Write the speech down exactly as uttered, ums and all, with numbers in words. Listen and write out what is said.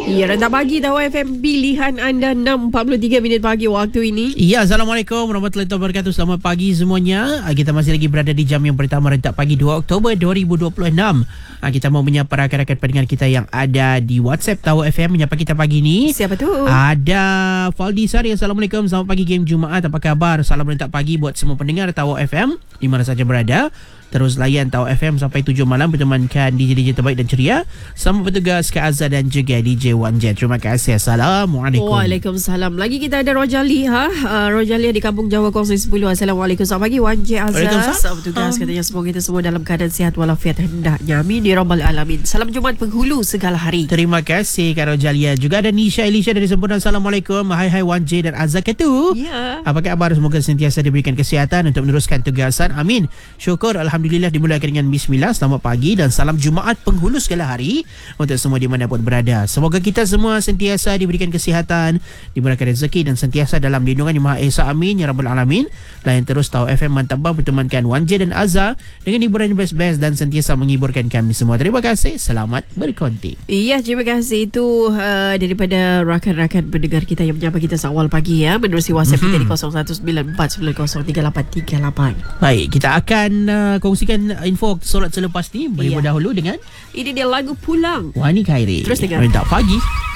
Ya, rentak pagi Tahu F M, pilihan anda enam empat puluh tiga minit pagi waktu ini. Ya, Assalamualaikum warahmatullahi wabarakatuh. Selamat pagi semuanya. Kita masih lagi berada di jam yang pertama rentak pagi dua Oktober dua ribu dua puluh enam. Kita mau menyapa rakan-rakan pendengar kita yang ada di WhatsApp Tahu F M. Menyapa kita pagi ni. Siapa tu? Ada Faldi Sari. Assalamualaikum. Selamat pagi game Jumaat. Apa khabar? Salam rentak pagi buat semua pendengar Tahu F M di mana saja berada. Terus layan Tahu F M sampai tujuh malam bertemankan D J-D J terbaik dan ceria. Sama petugas Kak Azhar dan juga D J Wan Jet. Terima kasih. Assalamualaikum. Waalaikumsalam. Lagi kita ada Rojali ha. Uh, Rojali di Kampung Jawa kongsi sepuluh. Assalamualaikum. Selamat pagi Wan Jet Azhar. Sama petugas um. katanya semoga kita semua dalam keadaan sihat walafiat hendaknya. Amin ya rabbal alamin. Salam Jumaat penghulu segala hari. Terima kasih Kak Rojalia. Juga ada Nisha Elisha dari Sempurna. Assalamualaikum. Hai hai Wan Jet dan Azhar Ketu. Ya. Apa khabar? Semoga sentiasa diberikan kesihatan untuk meneruskan tugasan. Amin. Syukur Alhamdulillah. Dimulakan dengan Bismillah. Selamat pagi dan salam Jumaat penghulu segala hari untuk semua di mana pun berada. Semoga kita semua sentiasa diberikan kesihatan, diberikan rezeki dan sentiasa dalam lindungan Yang Maha Esa. Amin ya rabbal alamin. Layan terus Tahu F M mantap bang bertemankan Wan J dan Azhar dengan hiburan best-best dan sentiasa menghiburkan kami semua. Terima kasih. Selamat berkonti. Iya, terima kasih. Itu uh, daripada rakan-rakan pendengar kita yang menyapa kita seawal pagi ya, menerusi WhatsApp mm-hmm. kita di kosong satu sembilan empat sembilan kosong tiga lapan tiga lapan. Baik, kita akan uh, kongsikan info solat selepas ni. Beri iya. dahulu dengan ini dia lagu Pulang Wani Khairi. Terus dengar Rentak pagi.